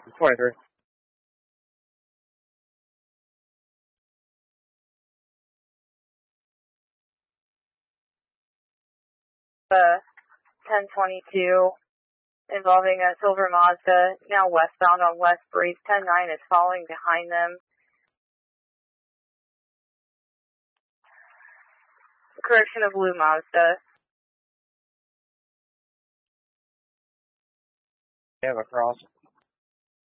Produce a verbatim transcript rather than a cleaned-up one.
twenty-three. Uh, ten twenty-two, involving a silver Mazda, now westbound on West Breeze. ten nine is following behind them. Correction of blue Mazda. They have a cross.